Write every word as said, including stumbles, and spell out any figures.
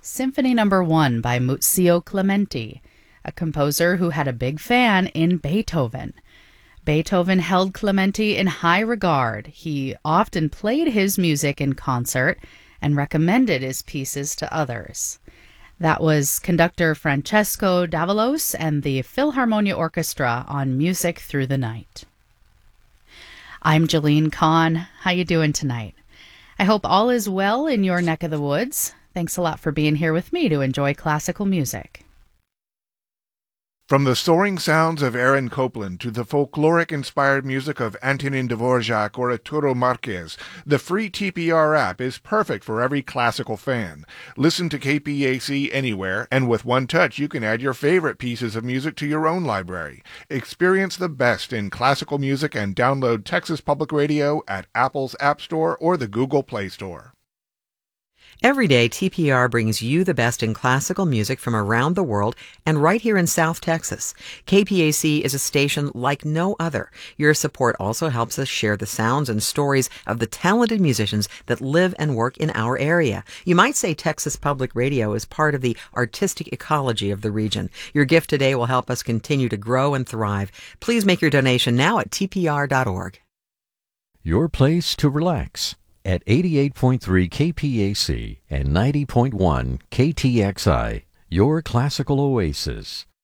Symphony Number One by Muzio Clementi, a composer who had a big fan in Beethoven. Beethoven held Clementi in high regard. He often played his music in concert and recommended his pieces to others. That was conductor Francesco Davalos and the Philharmonia Orchestra on Music Through the Night. I'm Jeline Kahn. How you doing tonight? I hope all is well in your neck of the woods. Thanks a lot for being here with me to enjoy classical music. From the soaring sounds of Aaron Copland to the folkloric-inspired music of Antonin Dvorak or Arturo Marquez, the free T P R app is perfect for every classical fan. Listen to K P A C anywhere, and with one touch you can add your favorite pieces of music to your own library. Experience the best in classical music and download Texas Public Radio at Apple's App Store or the Google Play Store. Every day, T P R brings you the best in classical music from around the world and right here in South Texas. K P A C is a station like no other. Your support also helps us share the sounds and stories of the talented musicians that live and work in our area. You might say Texas Public Radio is part of the artistic ecology of the region. Your gift today will help us continue to grow and thrive. Please make your donation now at T P R dot org. Your place to relax at eighty-eight point three K P A C and ninety point one K T X I, your classical oasis.